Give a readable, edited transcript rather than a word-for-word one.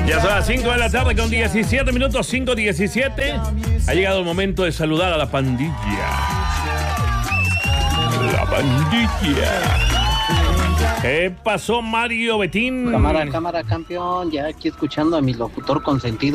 Ya son las 5 de la tarde con 17 minutos, 5:17. Ha llegado el momento de saludar a la pandilla. La pandilla. ¿Qué pasó, Mario Betín? Cámara, campeón. Ya aquí escuchando a mi locutor consentido.